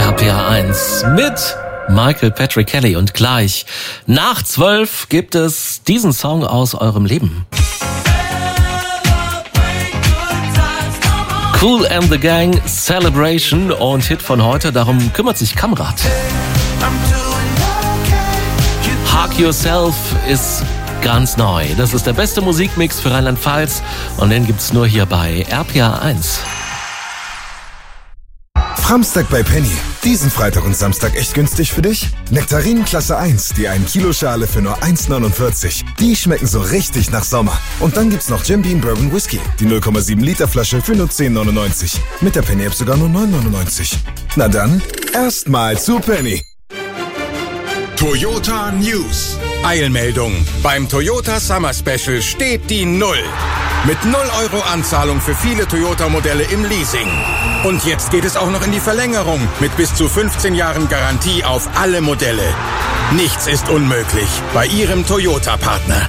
RPA1 mit Michael Patrick Kelly und gleich nach 12 gibt es diesen Song aus eurem Leben. Kool and the Gang, Celebration und Hit von heute, darum kümmert sich Kamrat. Hug Yourself ist ganz neu. Das ist der beste Musikmix für Rheinland-Pfalz und den gibt's nur hier bei RPA1. Framstag bei Penny. Diesen Freitag und Samstag echt günstig für dich? Nektarinen Klasse 1, die 1 Kilo Schale für nur 1,49. Die schmecken so richtig nach Sommer. Und dann gibt's noch Jim Beam Bourbon Whisky, die 0,7 Liter Flasche für nur 10,99. Mit der Penny App sogar nur 9,99. Na dann, erstmal zu Penny. Toyota News. Eilmeldung. Beim Toyota Summer Special steht die 0. Mit 0 Euro Anzahlung für viele Toyota-Modelle im Leasing. Und jetzt geht es auch noch in die Verlängerung mit bis zu 15 Jahren Garantie auf alle Modelle. Nichts ist unmöglich bei Ihrem Toyota-Partner.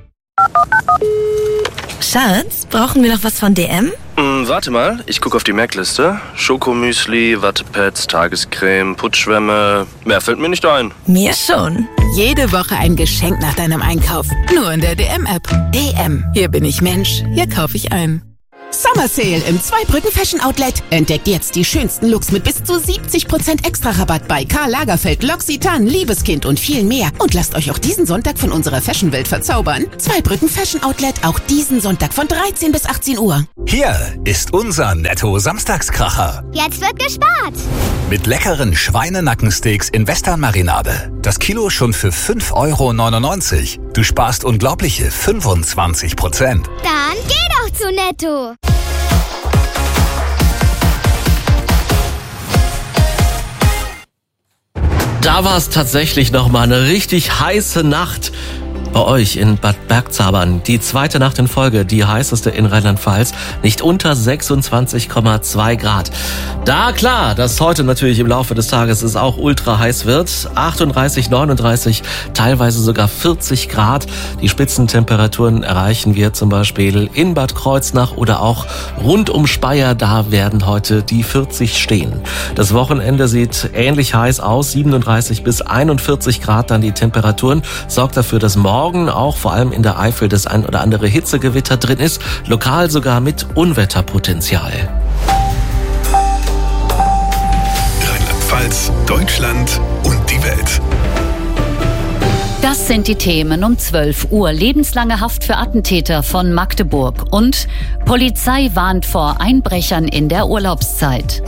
Schatz, brauchen wir noch was von DM? Warte mal, ich gucke auf die Merkliste. Schokomüsli, Wattepads, Tagescreme, Putzschwämme. Mehr fällt mir nicht ein. Mir schon. Jede Woche ein Geschenk nach deinem Einkauf. Nur in der DM-App. DM. Hier bin ich Mensch. Hier kaufe ich ein. Summer Sale im Zweibrücken Fashion Outlet. Entdeckt jetzt die schönsten Looks mit bis zu 70% Extra-Rabatt bei Karl Lagerfeld, L'Occitane, Liebeskind und viel mehr. Und lasst euch auch diesen Sonntag von unserer Fashion-Welt verzaubern. Zweibrücken Fashion Outlet, auch diesen Sonntag von 13 bis 18 Uhr. Hier ist unser Netto-Samstagskracher. Jetzt wird gespart. Mit leckeren Schweinenackensteaks in Western-Marinade. Das Kilo schon für 5,99 €. Du sparst unglaubliche 25%. Dann geh doch zu Netto. Da war es tatsächlich nochmal eine richtig heiße Nacht bei euch in Bad Bergzabern. Die zweite Nacht in Folge, die heißeste in Rheinland-Pfalz, nicht unter 26,2 Grad. Da klar, dass heute natürlich im Laufe des Tages es auch ultra heiß wird. 38, 39, teilweise sogar 40 Grad. Die Spitzentemperaturen erreichen wir zum Beispiel in Bad Kreuznach oder auch rund um Speyer. Da werden heute die 40 stehen. Das Wochenende sieht ähnlich heiß aus. 37 bis 41 Grad dann die Temperaturen. Sorgt dafür, dass morgen auch vor allem in der Eifel das ein oder andere Hitzegewitter drin ist, lokal sogar mit Unwetterpotenzial. Rheinland-Pfalz, Deutschland und die Welt. Das sind die Themen um 12 Uhr. Lebenslange Haft für Attentäter von Magdeburg und Polizei warnt vor Einbrechern in der Urlaubszeit.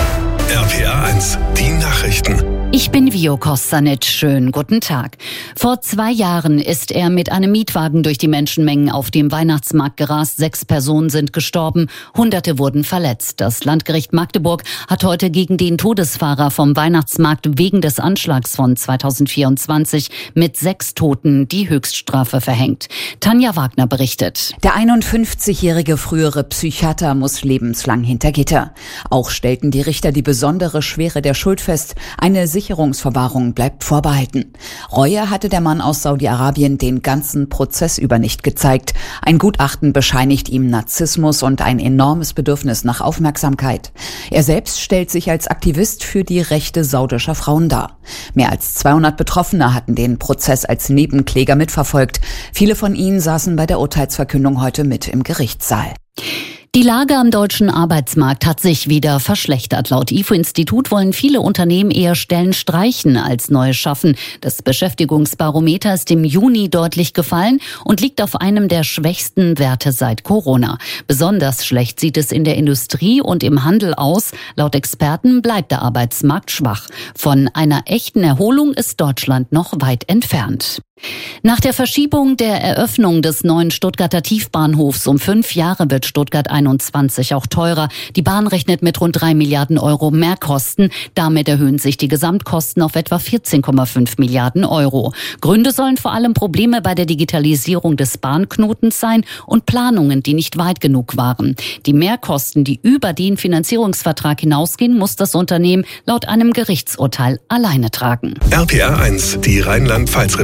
RPA1, die Nachrichten. Ich bin Vio Kostanic. Schönen guten Tag. Vor 2 Jahren ist er mit einem Mietwagen durch die Menschenmengen auf dem Weihnachtsmarkt gerast. 6 Personen sind gestorben, Hunderte wurden verletzt. Das Landgericht Magdeburg hat heute gegen den Todesfahrer vom Weihnachtsmarkt wegen des Anschlags von 2024 mit 6 Toten die Höchststrafe verhängt. Tanja Wagner berichtet. Der 51-jährige frühere Psychiater muss lebenslang hinter Gitter. Auch stellten die Richter die besondere Schwere der Schuld fest. Eine Sicherungsverwahrung bleibt vorbehalten. Reue hatte der Mann aus Saudi-Arabien den ganzen Prozess über nicht gezeigt. Ein Gutachten bescheinigt ihm Narzissmus und ein enormes Bedürfnis nach Aufmerksamkeit. Er selbst stellt sich als Aktivist für die Rechte saudischer Frauen dar. Mehr als 200 Betroffene hatten den Prozess als Nebenkläger mitverfolgt. Viele von ihnen saßen bei der Urteilsverkündung heute mit im Gerichtssaal. Die Lage am deutschen Arbeitsmarkt hat sich wieder verschlechtert. Laut IFO-Institut wollen viele Unternehmen eher Stellen streichen als neue schaffen. Das Beschäftigungsbarometer ist im Juni deutlich gefallen und liegt auf einem der schwächsten Werte seit Corona. Besonders schlecht sieht es in der Industrie und im Handel aus. Laut Experten bleibt der Arbeitsmarkt schwach. Von einer echten Erholung ist Deutschland noch weit entfernt. Nach der Verschiebung der Eröffnung des neuen Stuttgarter Tiefbahnhofs um 5 Jahre wird Stuttgart 21 auch teurer. Die Bahn rechnet mit rund 3 Milliarden Euro Mehrkosten. Damit erhöhen sich die Gesamtkosten auf etwa 14,5 Milliarden Euro. Gründe sollen vor allem Probleme bei der Digitalisierung des Bahnknotens sein und Planungen, die nicht weit genug waren. Die Mehrkosten, die über den Finanzierungsvertrag hinausgehen, muss das Unternehmen laut einem Gerichtsurteil alleine tragen. RPA1, die Rheinland-Pfalz-Reporter.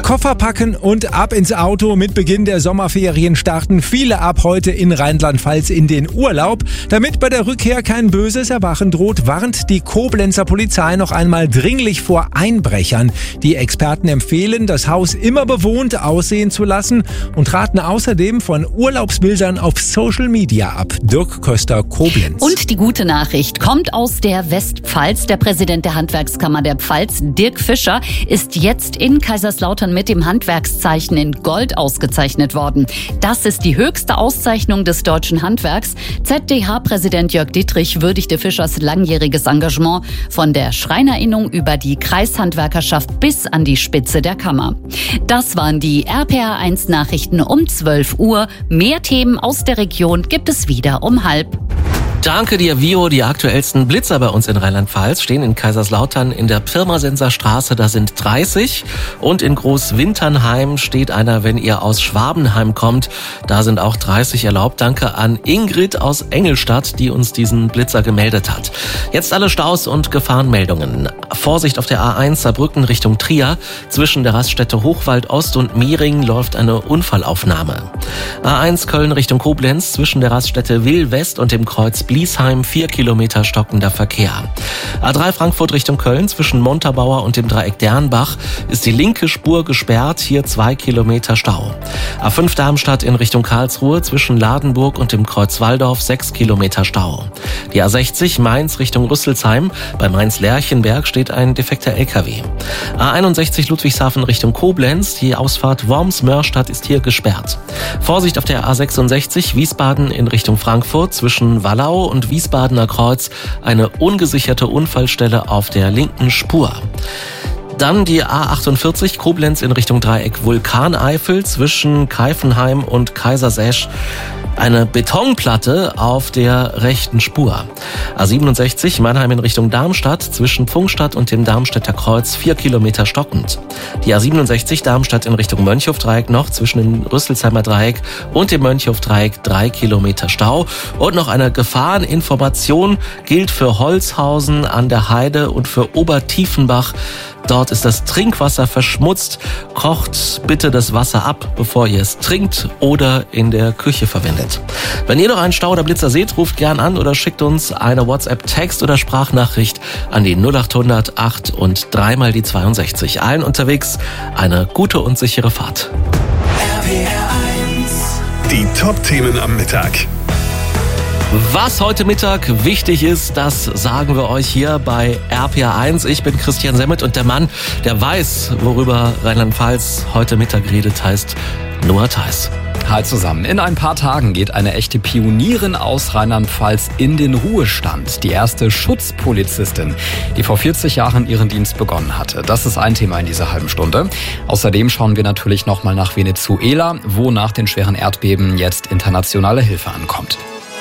Koffer packen und ab ins Auto. Mit Beginn der Sommerferien starten viele ab heute in Rheinland-Pfalz in den Urlaub. Damit bei der Rückkehr kein böses Erwachen droht, warnt die Koblenzer Polizei noch einmal dringlich vor Einbrechern. Die Experten empfehlen, das Haus immer bewohnt aussehen zu lassen und raten außerdem von Urlaubsbildern auf Social Media ab. Dirk Köster, Koblenz. Und die gute Nachricht kommt aus der Westpfalz. Der Präsident der Handwerkskammer der Pfalz, Dirk Fischer, ist jetzt in Kaiserslautern mit dem Handwerkszeichen in Gold ausgezeichnet worden. Das ist die höchste Auszeichnung des deutschen Handwerks. ZDH-Präsident Jörg Dittrich würdigte Fischers langjähriges Engagement von der Schreinerinnung über die Kreishandwerkerschaft bis an die Spitze der Kammer. Das waren die RPA1 Nachrichten um 12 Uhr. Mehr Themen aus der Region gibt es wieder um 12:30. Danke dir, Vio. Die aktuellsten Blitzer bei uns in Rheinland-Pfalz stehen in Kaiserslautern in der Pirmasenser Straße. Da sind 30. Und in Großwinternheim steht einer, wenn ihr aus Schwabenheim kommt. Da sind auch 30 erlaubt. Danke an Ingrid aus Engelstadt, die uns diesen Blitzer gemeldet hat. Jetzt alle Staus und Gefahrenmeldungen. Vorsicht auf der A1 Saarbrücken Richtung Trier. Zwischen der Raststätte Hochwald Ost und Mehring läuft eine Unfallaufnahme. A1 Köln Richtung Koblenz. Zwischen der Raststätte Will West und dem Kreuz Bliesheim 4 Kilometer stockender Verkehr. A3 Frankfurt Richtung Köln zwischen Montabaur und dem Dreieck Dernbach ist die linke Spur gesperrt, hier 2 Kilometer Stau. A5 Darmstadt in Richtung Karlsruhe zwischen Ladenburg und dem Kreuz Walldorf 6 Kilometer Stau. Die A60 Mainz Richtung Rüsselsheim, bei Mainz-Lerchenberg steht ein defekter LKW. A61 Ludwigshafen Richtung Koblenz, die Ausfahrt Worms-Mörstadt ist hier gesperrt. Vorsicht auf der A66 Wiesbaden in Richtung Frankfurt zwischen Wallau und Wiesbadener Kreuz eine ungesicherte Unfallstelle auf der linken Spur. Dann die A48 Koblenz in Richtung Dreieck Vulkaneifel zwischen Keifenheim und Kaisersesch. Eine Betonplatte auf der rechten Spur. A67 Mannheim in Richtung Darmstadt zwischen Pfungstadt und dem Darmstädter Kreuz 4 Kilometer stockend. Die A67 Darmstadt in Richtung Mönchhofdreieck noch zwischen dem Rüsselsheimer Dreieck und dem Mönchhofdreieck 3 Kilometer Stau. Und noch eine Gefahreninformation gilt für Holzhausen an der Heide und für Obertiefenbach. Dort ist das Trinkwasser verschmutzt. Kocht bitte das Wasser ab, bevor ihr es trinkt oder in der Küche verwendet. Wenn ihr noch einen Stau oder Blitzer seht, ruft gern an oder schickt uns eine WhatsApp-Text- oder Sprachnachricht an die 0800 8 und 3 mal die 62. Allen unterwegs eine gute und sichere Fahrt. Die Top-Themen am Mittag. Was heute Mittag wichtig ist, das sagen wir euch hier bei RPA1. Ich bin Christian Semmet und der Mann, der weiß, worüber Rheinland-Pfalz heute Mittag redet, heißt Noah Theis. Hi zusammen. In ein paar Tagen geht eine echte Pionierin aus Rheinland-Pfalz in den Ruhestand. Die erste Schutzpolizistin, die vor 40 Jahren ihren Dienst begonnen hatte. Das ist ein Thema in dieser halben Stunde. Außerdem schauen wir natürlich nochmal nach Venezuela, wo nach den schweren Erdbeben jetzt internationale Hilfe ankommt.